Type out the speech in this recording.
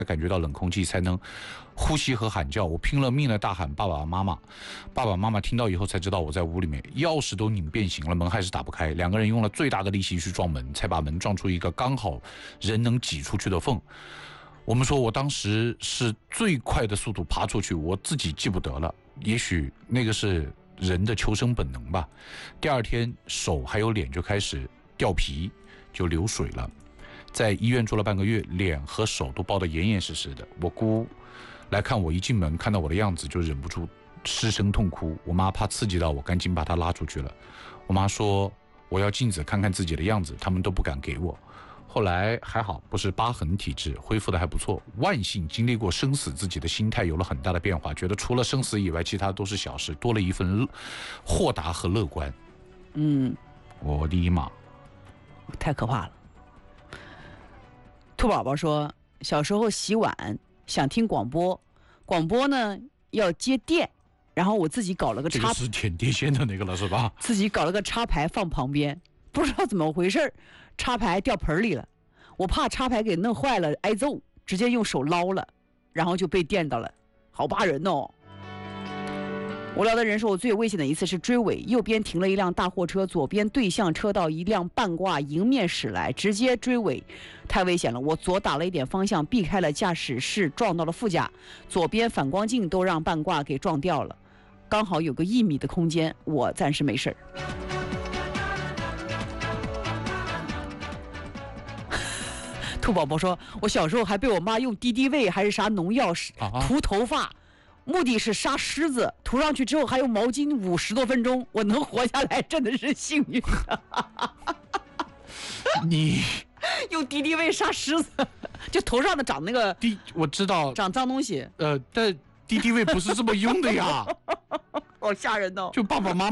感觉到冷空气，才能呼吸和喊叫。我拼了命的大喊爸爸妈妈，爸爸妈妈听到以后才知道我在屋里面，钥匙都拧变形了，门还是打不开。两个人用了最大的力气去撞门，才把门撞出一个刚好人能挤出去的缝。我们说我当时是最快的速度爬出去，我自己记不得了，也许那个是人的求生本能吧。第二天手还有脸就开始掉皮，就流水了。在医院住了半个月，脸和手都包得严严实实的。我姑来看我，一进门看到我的样子就忍不住失声痛哭。我妈怕刺激到我，赶紧把她拉出去了。我妈说我要镜子看看自己的样子，他们都不敢给我。后来还好，不是疤痕体质，恢复的还不错。万幸经历过生死，自己的心态有了很大的变化，觉得除了生死以外，其他都是小事，多了一份豁达和乐观。我的妈， 太可怕了。兔宝宝说，小时候洗碗想听广播，广播呢要接电，然后我自己搞了个插， 这个是舔电线的那个了是吧？ 自己搞了个插排放旁边，不知道怎么回事，插排掉盆里了，我怕插排给弄坏了挨揍，直接用手捞了，然后就被电到了，好怕人哦。无聊的人说，我最危险的一次是追尾，右边停了一辆大货车，左边对向车道一辆半挂迎面驶来，直接追尾，太危险了。我左打了一点方向，避开了驾驶室，撞到了副驾，左边反光镜都让半挂给撞掉了，刚好有个1米的空间，我暂时没事儿。兔宝宝说，我小时候还被我妈用敌敌畏还是啥农药涂头发，目的是杀虱子，涂上去之后还有毛巾50多分钟，我能活下来真的是幸运你用敌敌畏杀虱子，就头上的长那个我知道长脏东西， 但敌敌畏不是这么用的呀好吓人哦。 就爸爸妈妈